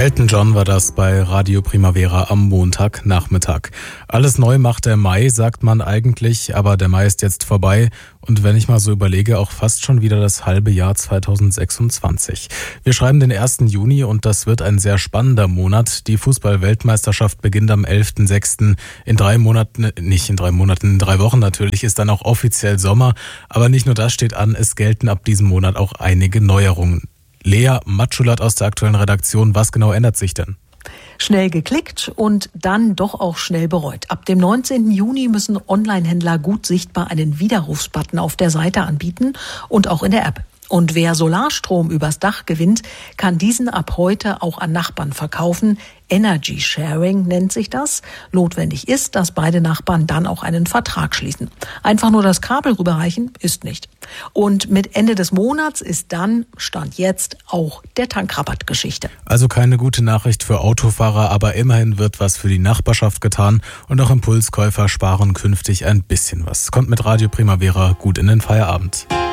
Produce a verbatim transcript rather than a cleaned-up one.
Elton John war das bei Radio Primavera am Montagnachmittag. Alles neu macht der Mai, sagt man eigentlich, aber der Mai ist jetzt vorbei und wenn ich mal so überlege, auch fast schon wieder das halbe Jahr zweitausendsechsundzwanzig. Wir schreiben den ersten Juni und das wird ein sehr spannender Monat. Die Fußball-Weltmeisterschaft beginnt am elften sechsten In drei Monaten, nicht in drei Monaten, in drei Wochen natürlich, ist dann auch offiziell Sommer. Aber nicht nur das steht an, es gelten ab diesem Monat auch einige Neuerungen. Lea Matschulat aus der aktuellen Redaktion, was genau ändert sich denn? Schnell geklickt und dann doch auch schnell bereut. Ab dem neunzehnten Juni müssen Online-Händler gut sichtbar einen Widerrufsbutton auf der Seite anbieten und auch in der App. Und wer Solarstrom übers Dach gewinnt, kann diesen ab heute auch an Nachbarn verkaufen. Energy Sharing nennt sich das. Notwendig ist, dass beide Nachbarn dann auch einen Vertrag schließen. Einfach nur das Kabel rüberreichen ist nicht. Und mit Ende des Monats ist dann, Stand jetzt, auch der Tankrabatt Geschichte. Also keine gute Nachricht für Autofahrer, aber immerhin wird was für die Nachbarschaft getan und auch Impulskäufer sparen künftig ein bisschen was. Kommt mit Radio Primavera gut in den Feierabend.